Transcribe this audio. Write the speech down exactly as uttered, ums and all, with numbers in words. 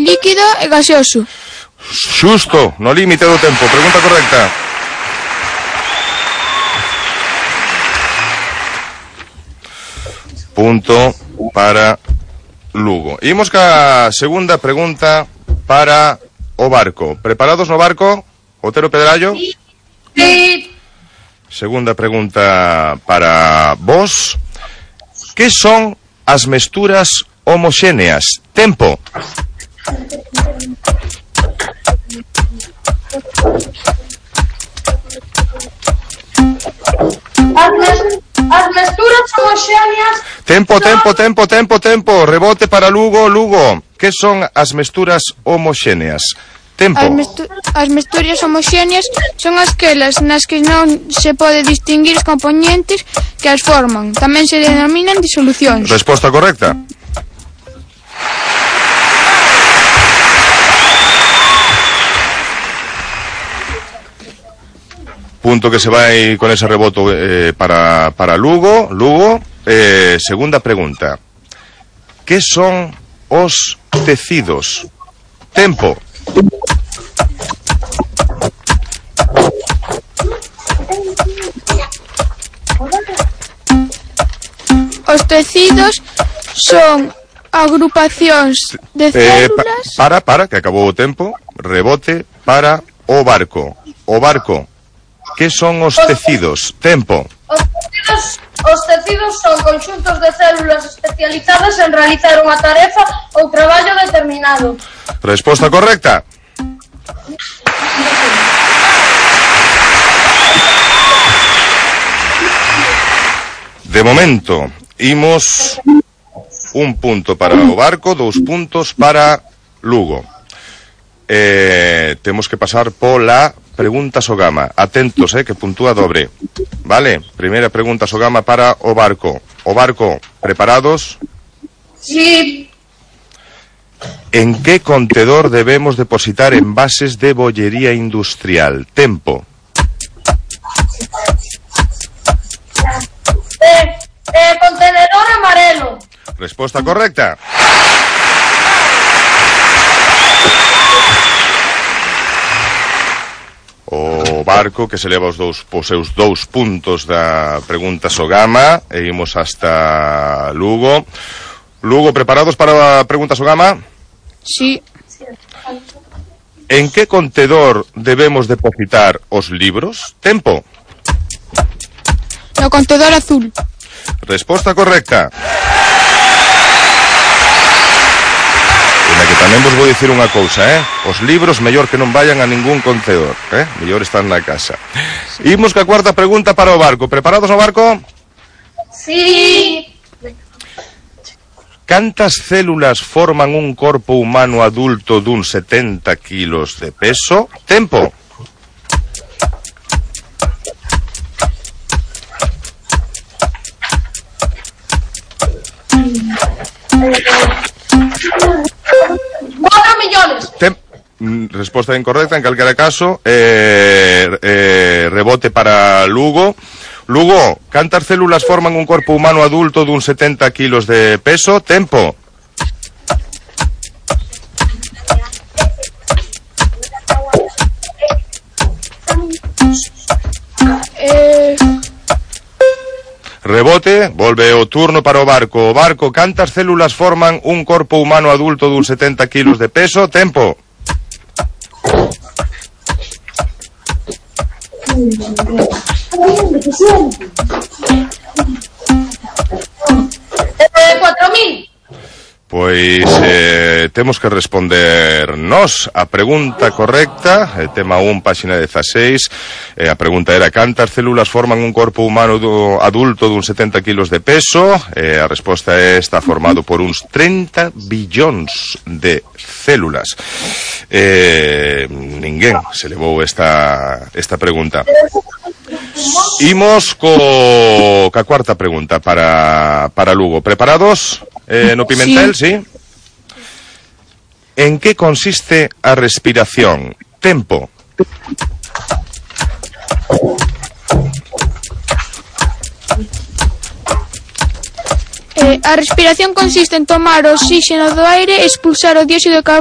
líquido e gaseoso. Xusto, no límite do tempo. Pregunta correcta. Punto para Lugo. Imos ca segunda pregunta para o barco. Preparados no barco? Otero Pedrallo? Sí. Segunda pregunta para vos. Que son as mesturas homoxéneas? Tempo. As, mes, as mesturas homoxéneas... Tempo, son... tempo, tempo, tempo, tempo. Rebote para Lugo, Lugo. Que son as mesturas homoxéneas? Tempo. As, mestu as mesturas homoxéneas son asquelas nas que non se pode distinguir os componentes que as forman. Tamén se denominan disolucións. Resposta correcta. Punto que se vai con ese rebote eh, para, para Lugo. Lugo, eh, segunda pregunta. Que son os tecidos? Tempo. Os tecidos son agrupacións de células... Eh, pa para, para, que acabou o tempo. Rebote para o barco. O barco. Que son os tecidos? Tempo. Os tecidos, os tecidos son conxuntos de células especializadas en realizar unha tarefa ou traballo determinado. Resposta correcta. De momento, imos un punto para o barco, dous puntos para Lugo. Eh, temos que pasar pola pregunta Sogama. Atentos, eh, que puntúa dobre. Vale, primeira pregunta Sogama para o barco. O barco, preparados? Sí. En que contedor debemos depositar envases de bollería industrial? Tempo. Eh, eh, contenedor amarelo. Resposta correcta. O barco que se leva os dous os seus dous puntos da pregunta Sogama e imos hasta Lugo. Lugo, preparados para a pregunta Sogama? Sí. En que contedor debemos depositar os libros? Tempo. No contedor azul. Resposta correcta. Na que tamén vos vou dicir unha cousa, eh? Os libros mellor que non vayan a ningún contedor, eh? Mellor están na casa. Imos ca cuarta pregunta para o barco. Preparados no barco? Sí. Cantas células forman un corpo humano adulto dun setenta kilos de peso? Tempo. cuatro millones. Tem Resposta incorrecta en calquera caso. Eh, eh, rebote para Lugo. Lugo, cantas células forman un corpo humano adulto dun setenta kilos de peso? Tempo. Eh... Rebote, volve o turno para o barco. O barco, cantas células forman un corpo humano adulto dun setenta kilos de peso? Tempo. Eh, cuatro mil. Pois eh, temos que responder nós a pregunta correcta, eh, tema un, páxina dezaseis. Eh, a pregunta era: cantas células forman un corpo humano do, adulto dun setenta kilos de peso? Eh, a resposta é: está formado por uns trinta billóns de células. Eh, ninguén se levou esta, esta pregunta. Imos co ca cuarta pregunta para, para Lugo. Preparados? Eh, no Pimentel, sí. sí. En que consiste a respiración? Tempo. Eh, a respiración consiste en tomar o oxígeno do aire e expulsar o dióxido de carbono